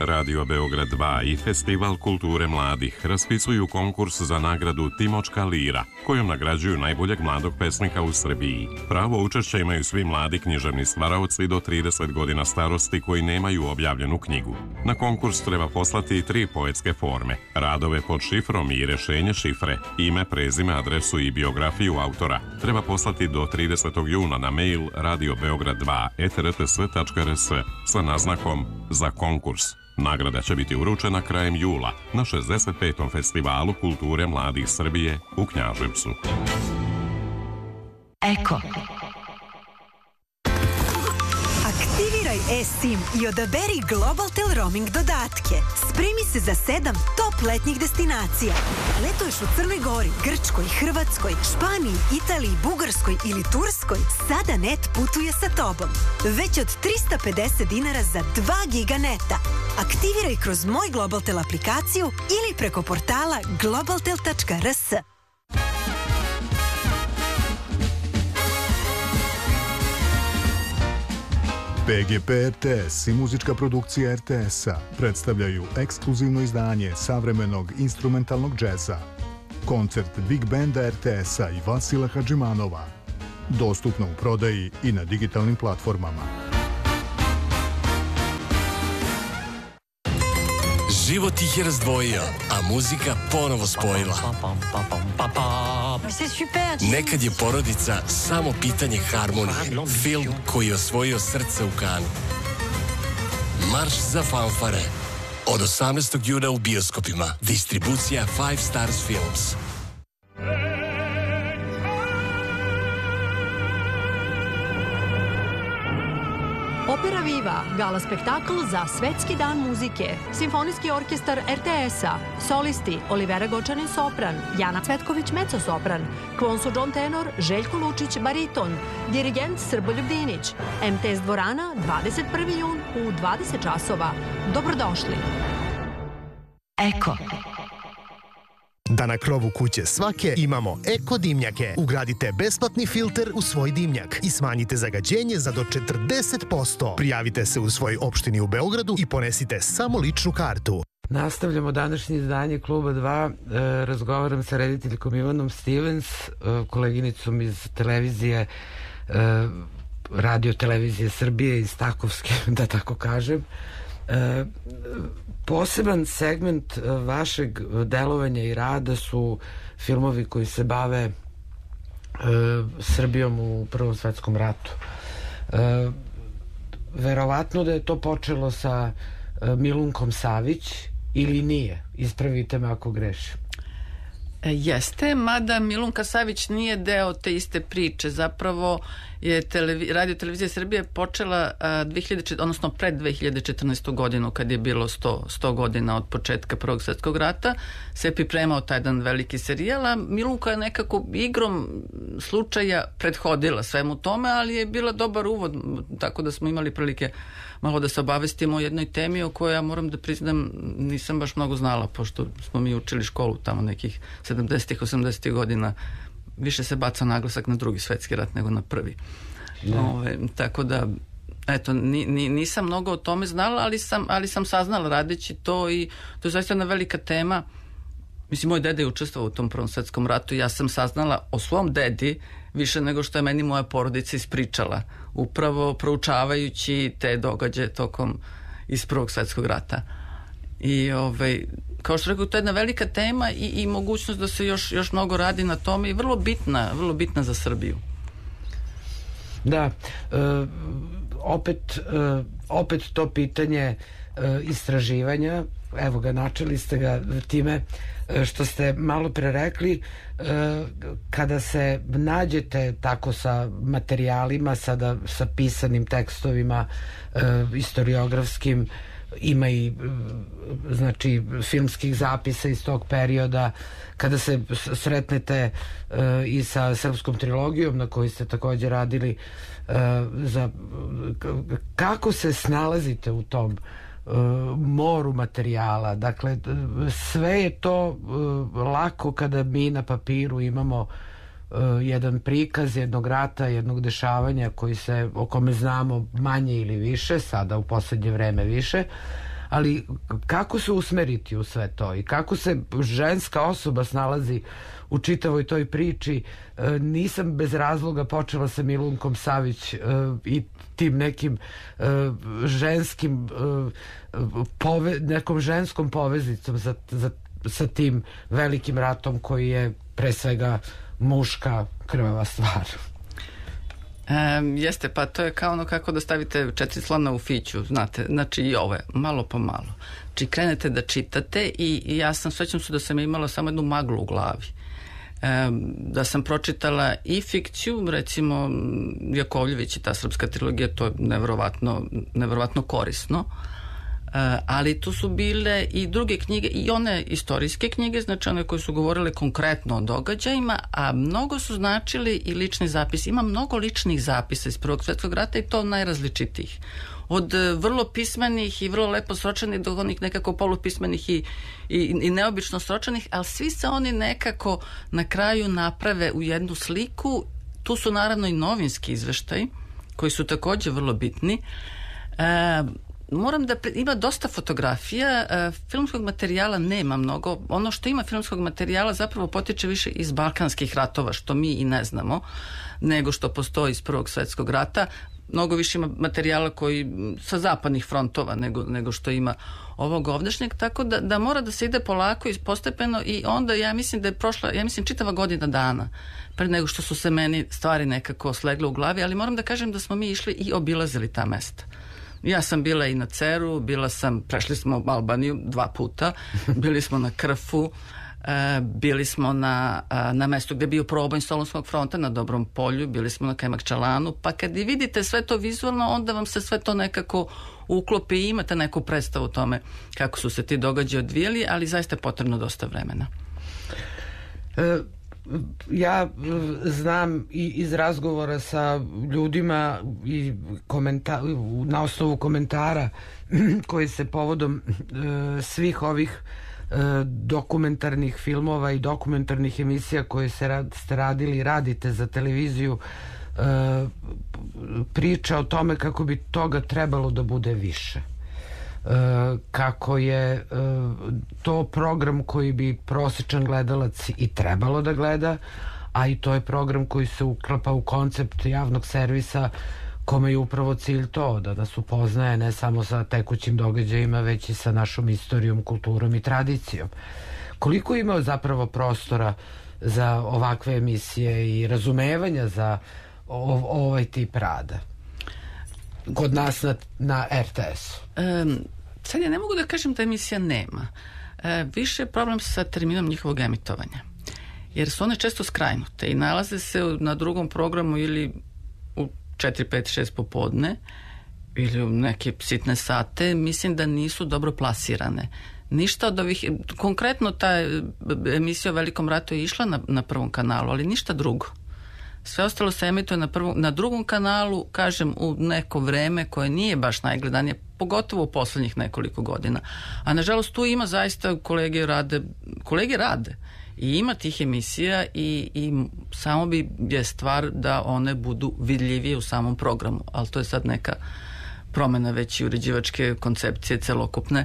Radio Beograd 2 i Festival kulture mladih raspisuju konkurs za nagradu Timočka lira, kojom nagrađuju najboljeg mladog pesnika u Srbiji. Pravo učešća imaju svi mladi književni stvaraoci do 30 godina starosti koji nemaju objavljenu knjigu. Na konkurs treba poslati 3 poetske forme, radove pod šifrom i rešenje šifre, ime, prezime, adresu i biografiju autora. Treba poslati do 30. juna na mail radiobeograd2@rts.rs sa naznakom za konkurs. Nagrada će biti uručena krajem jula na 65. Festivalu kulture mladih Srbije u Knjaževcu. Eko. Aktiviraj eSIM i odaberi Globaltel roaming dodatke. Spremi se za 7 top letnjih destinacija. Letuješ u Crnoj Gori, Grčkoj, Hrvatskoj, Španiji, Italiji, Bugarskoj ili Turskoj? Sada net putuje sa tobom. Već od 350 dinara za 2 giga neta. Aktiviraj kroz Moj Globaltel aplikaciju ili preko portala globaltel.rs. PGP RTS i muzička produkcija RTS-a predstavljaju ekskluzivno izdanje savremenog instrumentalnog džeza. Koncert Big Banda RTS-a i Vasila Hadžimanova. Dostupno u prodaji i na digitalnim platformama. Život ih je razdvojio, a muzika ponovo spojila. Nekad je porodica samo pitanje harmonije. Film koji je osvojio srce u Kanu. Marš za fanfare. Od 18. juna u bioskopima. Distribucija 5 Stars Films. Opera Viva, gala spektakl za Svetski dan muzike, Simfonijski orkestar RTS-a, solisti Olivera Gočanin sopran, Jana Cvetković mezzo-sopran, Kvonsu John tenor, Željko Lučić bariton, dirigent Srboljub Dinić, MTS dvorana 21. jun u 20 časova. Dobrodošli. Eko. Da na krovu kuće svake imamo eko dimnjake. Ugradite besplatni filter u svoj dimnjak i smanjite zagađenje za do 40%. Prijavite se u svojoj opštini u Beogradu i ponesite samo ličnu kartu. Nastavljamo današnje izdanje Kluba 2. Razgovaram sa rediteljkom Ivanom Stevens, koleginicom iz televizije, radio televizije Srbije, iz Takovske, da tako kažem. Poseban segment vašeg delovanja i rada su filmovi koji se bave Srbijom u Prvom svetskom ratu. Verovatno da je to počelo sa Milunkom Savić ili nije? Ispravite me ako grešim. Jeste, mada Milunka Savić nije deo te iste priče. Zapravo je Radio televizija Srbije počela odnosno pred 2014. godinu, kad je bilo 100 godina od početka Prvog svjetskog rata, se pripremao taj jedan veliki serijal, a Milunka je nekako igrom slučaja prethodila svemu tome, ali je bila dobar uvod, tako da smo imali prilike malo da se obavestimo o jednoj temi o kojoj ja moram da priznam nisam baš mnogo znala, pošto smo mi učili školu tamo nekih 70-ih, 80-ih godina. Više se baca naglasak na Drugi svetski rat nego na prvi. Tako da, eto, nisam mnogo o tome znala, ali sam saznala radeći to i to je zaista jedna velika tema. Mislim, moj deda je učestvovao u tom Prvom svetskom ratu i ja sam saznala o svom dedi više nego što je meni moja porodica ispričala, upravo proučavajući te događaje tokom iz Prvog svetskog rata. I kao što rekao, to je jedna velika tema i mogućnost da se još mnogo radi na tome i vrlo bitna za Srbiju. Da, opet to pitanje istraživanja, evo ga, načeli ste ga time što ste malo pre rekli, kada se nađete tako sa materijalima, sada sa pisanim tekstovima, historiografskim, ima i znači filmskih zapisa iz tog perioda, kada se sretnete i sa srpskom trilogijom na kojoj ste također radili, kako se snalazite u tom moru materijala? Dakle, sve je to lako kada mi na papiru imamo jedan prikaz jednog rata, jednog dešavanja o kome znamo manje ili više, sada u poslednje vreme više, ali kako se usmeriti u sve to i kako se ženska osoba snalazi u čitavoj toj priči. Nisam bez razloga počela sa Milunkom Savić i tim nekim ženskim nekom ženskom poveznicom sa tim velikim ratom koji je pre svega muška krvava stvar. Jeste, pa to je kao ono kako da stavite 4 slona u fiću, znate, znači i ovo je malo po malo. Znači krenete da čitate i ja sećam se da sam imala samo jednu maglu u glavi. Da sam pročitala i fikciju, recimo Jakovljević i ta srpska trilogija, to je neverovatno korisno, ali tu su bile i druge knjige i one istorijske knjige, znači one koje su govorile konkretno o događajima, a mnogo su značili i lični zapis. Ima mnogo ličnih zapisa iz Prvog svjetskog rata i to najrazličitijih. Od vrlo pismenih i vrlo lepo sročenih do onih nekako polupismenih i neobično sročenih, ali svi se oni nekako na kraju naprave u jednu sliku. Tu su naravno i novinski izveštaji koji su također vrlo bitni. Moram da ima dosta fotografija, filmskog materijala nema mnogo. Ono što ima filmskog materijala zapravo potiče više iz balkanskih ratova, što mi i ne znamo, nego što postoji iz Prvog svjetskog rata. Mnogo više ima materijala koji sa zapadnih frontova nego što ima ovog ovdašnjeg, tako da mora da se ide polako i postepeno i onda ja mislim da je prošla, čitava godina dana pred nego što su se meni stvari nekako slegle u glavi, ali moram da kažem da smo mi išli i obilazili ta mesta. Ja sam bila i na Ceru, prešli smo Albaniju 2 puta, bili smo na Krfu, bili smo na mestu gde je bio proboj Solunskog fronta na Dobrom polju, bili smo na Kajmakčalanu, pa kad i vidite sve to vizualno, onda vam se sve to nekako uklopi i imate neku predstavu o tome kako su se ti događaji odvijali, ali zaista je potrebno dosta vremena. Ja znam i iz razgovora sa ljudima i na osnovu komentara koji se povodom svih ovih dokumentarnih filmova i dokumentarnih emisija koje ste radili i radite za televiziju, priča o tome kako bi toga trebalo da bude više. Kako je to program koji bi prosječan gledalac i trebalo da gleda, a i to je program koji se uklapa u koncept javnog servisa kome je upravo cilj to, da nas upoznaje ne samo sa tekućim događajima, već i sa našom istorijom, kulturom i tradicijom. Koliko ima zapravo prostora za ovakve emisije i razumevanja za ovaj tip rada kod nas na RTS-u? Sad ja ne mogu da kažem da emisija nema. Više je problem sa terminom njihovog emitovanja. Jer su one često skrajnute i nalaze se na drugom programu ili u 4, 5, 6 popodne ili u neke sitne sate. Mislim da nisu dobro plasirane. Ništa od ovih, konkretno ta emisija o Velikom ratu je išla na Prvom kanalu, ali ništa drugo. Sve ostalo se emituje na drugom kanalu, kažem, u neko vreme koje nije baš najgledanije, pogotovo u poslednjih nekoliko godina. A nažalost tu ima zaista kolege rade i ima tih emisija i samo je stvar da one budu vidljivije u samom programu, ali to je sad neka promena već i uređivačke koncepcije celokupne.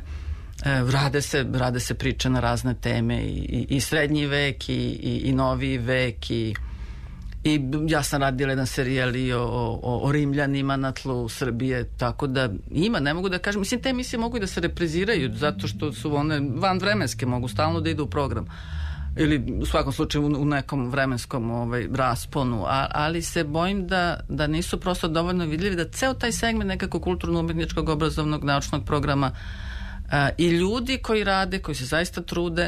Rade se priče na razne teme i srednji vek i noviji vek i ja sam radila jedan serijal i o Rimljanima na tlu Srbije, tako da ima, ne mogu da kažem, mislim te emisije mogu i da se repriziraju zato što su one vanvremenske, mogu stalno da idu u program ili u svakom slučaju u nekom vremenskom rasponu, ali se bojim da nisu prosto dovoljno vidljivi, da ceo taj segment nekako kulturno-umetničkog, obrazovnog, naučnog programa i ljudi koji rade, koji se zaista trude,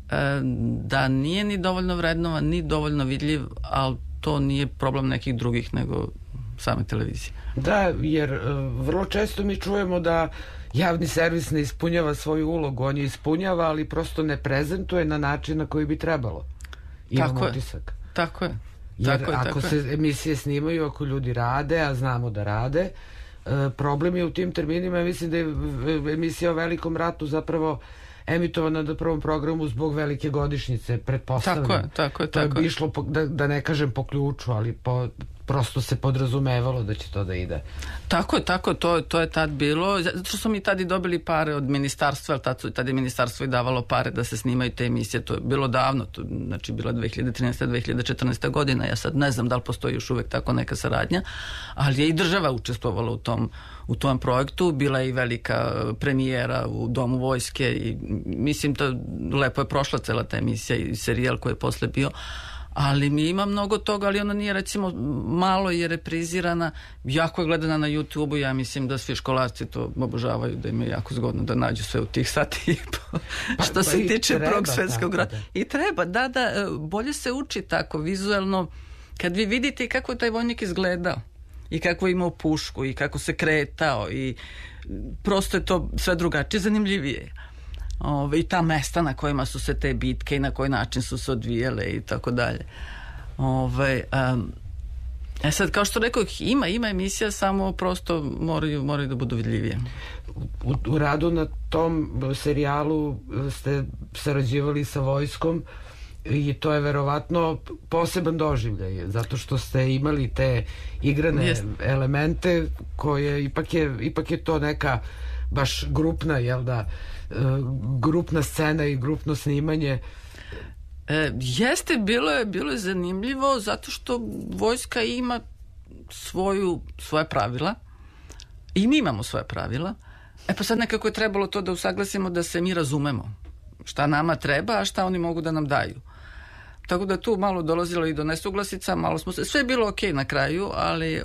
da nije ni dovoljno vrednovan, ni dovoljno vidljiv, ali to nije problem nekih drugih nego same televizije. Da, jer vrlo često mi čujemo da javni servis ne ispunjava svoju ulogu, on je ispunjava, ali prosto ne prezentuje na način na koji bi trebalo. Imam utisak. Tako je. Jer ako se emisije snimaju, ako ljudi rade, a znamo da rade, problem je u tim terminima. Mislim da je emisija o Velikom ratu zapravo emitovana na Prvom programu zbog velike godišnjice, pretpostavljam. Tako je. To je išlo, da ne kažem po ključu, ali prosto se podrazumevalo da će to da ide. Tako je, to je tad bilo, zato što smo mi tad i dobili pare od ministarstva, ali tad je ministarstvo i davalo pare da se snimaju te emisije, to je bilo davno, znači bila 2013. 2014. godina, ja sad ne znam da li postoji još uvek tako neka saradnja, ali je i država učestvovala u tom projektu, bila je i velika premijera u Domu vojske i mislim da lepo je prošla cela ta emisija i serijal koji je posle bio, ali mi ima mnogo toga, ali ona nije, recimo, malo je reprizirana, jako je gledana na YouTube-u, ja mislim da svi školarci to obožavaju, da im je jako zgodno da nađu sve u tih sati i po. Što se tiče Prvog svetskog rata. I treba, da, bolje se uči tako, vizuelno, kad vi vidite kako je taj vojnik izgledao i kako je imao pušku i kako se kretao i prosto je to sve drugačije, zanimljivije. I ta mesta na kojima su se te bitke i na koji način su se odvijale i tako dalje. Sad, kao što rekao, ima emisija, samo prosto moraju da budu vidljivije. U radu na tom serijalu ste sarađivali sa vojskom i to je verovatno poseban doživljaj, zato što ste imali te igrane elemente koje ipak je to neka baš grupna, jel da, grupna scena i grupno snimanje. Jeste, bilo je zanimljivo zato što vojska ima svoje pravila i mi imamo svoje pravila. Pa sad nekako je trebalo to da usaglasimo da se mi razumemo šta nama treba, a šta oni mogu da nam daju. Tako da tu malo dolazilo i do nesuglasica, malo smo se, sve je bilo okej na kraju, ali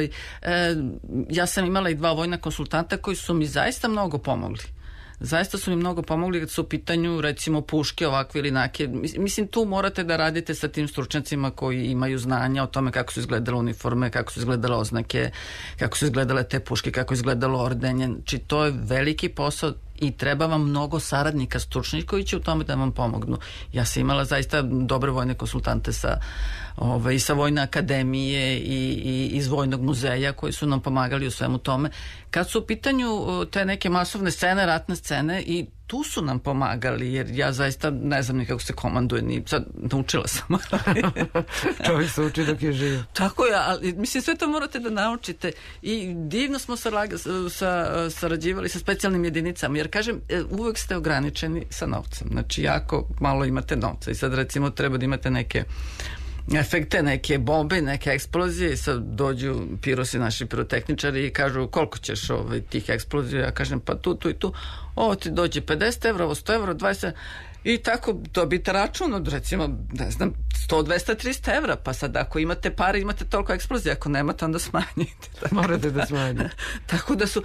ja sam imala i 2 vojna konsultanta koji su mi zaista mnogo pomogli. Zaista su mi mnogo pomogli kad su u pitanju, recimo, puške ovakve ili nake. Mislim, tu morate da radite sa tim stručnjacima koji imaju znanja o tome kako su izgledale uniforme, kako su izgledale oznake, kako su izgledale te puške, kako je izgledalo ordenje. Znači, to je veliki posao i treba vam mnogo saradnika stručnih koji će u tome da vam pomognu. Ja sam imala zaista dobre vojne konsultante i sa Vojne akademije i iz Vojnog muzeja koji su nam pomagali u svemu tome. Kad su u pitanju te neke masovne scene, ratne scene, i tu su nam pomagali, jer ja zaista ne znam ni kako se komanduje, ni sad naučila sam. Čovjek se uči dok je živ. Tako je, ali mislim sve to morate da naučite i divno smo sarađivali sa specijalnim jedinicama, jer kažem, uvek ste ograničeni sa novcem, znači jako malo imate novca i sad recimo treba da imate neke efekte, neke bombe, neke eksplozije i sad dođu pirosi, naši pirotehničari i kažu koliko ćeš tih eksplozija, ja kažem pa tu i tu, ovo ti dođe 50 evra, ovo 100 evra, 20 i tako dobite račun od recimo, ne znam, 100, 200, 300 evra, pa sad ako imate pare, imate toliko eksplozija, ako nemate, onda smanjite. Morate da smanjite. Tako da su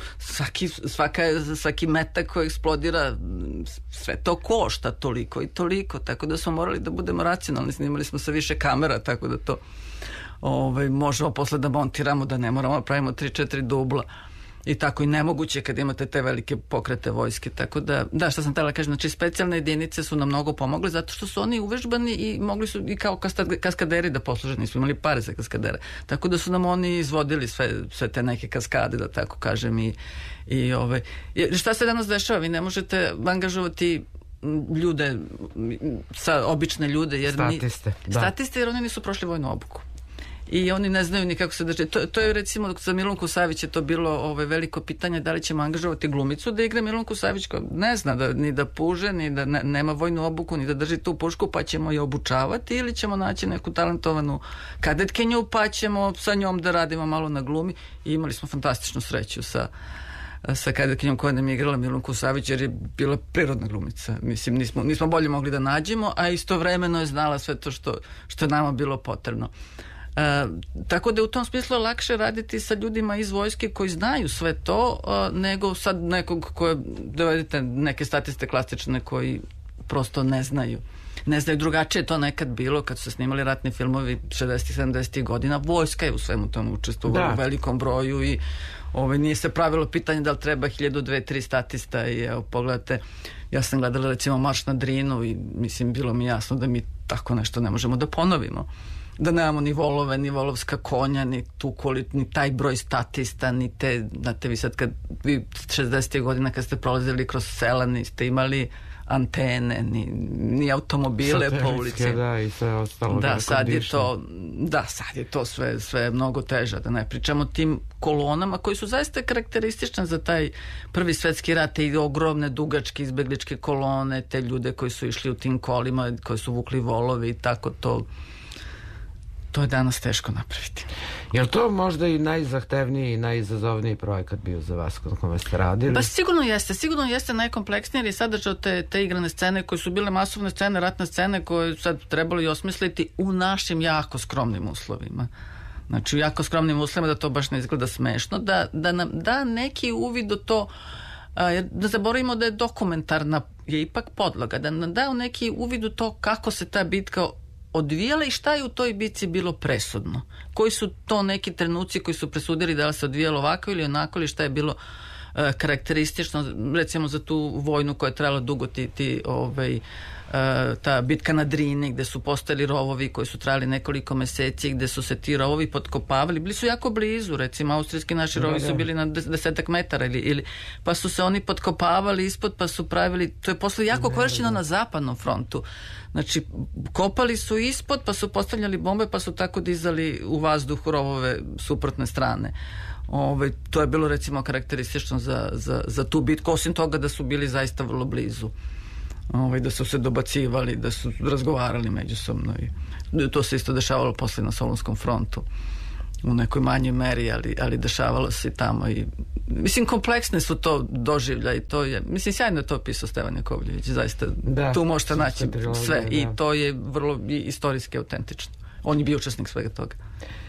svaki metak koji eksplodira, sve to košta toliko i toliko, tako da smo morali da budemo racionalni, snimali smo sa više kamera, tako da to možemo posle da montiramo, da ne moramo pravimo 3-4 dubla. I tako i nemoguće kad imate te velike pokrete vojske, tako da što sam htjela kažem, znači specijalne jedinice su nam mnogo pomogle zato što su oni uvežbani i mogli su i kao kaskaderi da posluže, nismo imali pare za kaskadere, tako da su nam oni izvodili sve te neke kaskade, da tako kažem, i šta se danas dešava, vi ne možete angažovati ljude, obične ljude, jer statiste, jer oni nisu prošli vojnu obuku. I oni ne znaju ni kako se drže. To je recimo za Milunku Savić je to bilo veliko pitanje da li ćemo angažovati glumicu da igra Milunku Savić koja ne zna ni da puže, ni da nema vojnu obuku, ni da drži tu pušku, pa ćemo je obučavati ili ćemo naći neku talentovanu kadetkinju pa ćemo sa njom da radimo malo na glumi. I imali smo fantastičnu sreću sa kadetkinjom koja nam je igrala Milunku Savić, jer je bila prirodna glumica. Mislim, nismo bolje mogli da nađemo, a istovremeno je znala sve to što je nama bilo potrebno. Tako da je u tom smislu lakše raditi sa ljudima iz vojske koji znaju sve to nego sad nekog koje dovedete neke statiste klasične koji prosto ne znaju. Drugačije je to nekad bilo kad su se snimali ratni filmovi 60-70 godina. Vojska je u svemu tomu učestvovala u velikom broju i nije se pravilo pitanje da li treba 1000, 2, 3 statista i evo pogledajte, ja sam gledala recimo Marš na Drinu i mislim bilo mi jasno da mi tako nešto ne možemo da ponovimo. da nemamo ni volove, ni volovska konja, ni ni taj broj statista, ni te, znate vi sad kad vi 60. godina kad ste prolazili kroz sela niste imali antene, ni automobile po ulici. Da, i sve ostalo. Sad je to sve mnogo teže, da ne pričamo o tim kolonama koji su zaista karakteristične za taj prvi svetski rat, i ogromne dugačke izbegličke kolone, te ljude koji su išli u tim kolima, koji su vukli volovi i tako to je danas teško napraviti. Je li to možda i najzahtevniji i najizazovniji projekat bio za vas kod kome ste radili? Pa sigurno jeste najkompleksniji, jer je sadržao te igrane scene koje su bile masovne scene, ratne scene koje sad trebalo i osmisliti u našim jako skromnim uslovima. Znači u jako skromnim uslovima, da to baš ne izgleda smešno, da nam da neki uvid u to, da zaboravimo da je dokumentarna je ipak podloga, da nam da neki uvid u to kako se ta bitka odvijala i šta je u toj bitci bilo presudno. Koji su to neki trenuci koji su presudili da li se odvijalo ovako ili onako, ili šta je bilo karakteristično, recimo za tu vojnu koja je trajala dugo, ta bitka na Drini gde su postojali rovovi koji su trajali nekoliko meseci, gde su se ti rovovi potkopavali, bili su jako blizu, recimo austrijski naši rovovi su bili na 10 metara ili pa su se oni potkopavali ispod, pa su pravili, to je posle jako korišćeno na zapadnom frontu. Znači, kopali su ispod, pa su postavljali bombe, pa su tako dizali u vazduh rovove suprotne strane. To je bilo recimo karakteristično za tu bitku, osim toga da su bili zaista vrlo blizu. Da su se dobacivali, da su razgovarali međusobno. I to se isto dešavalo posle na Solunskom frontu. U nekoj manjoj meri, ali dešavalo se i tamo. Mislim, kompleksne su to doživlja i to je, mislim, sjajno je to pisao Stevan Jakovljević, zaista tu možete naći sve i to je vrlo istorijski autentično. On je bio učesnik svega toga.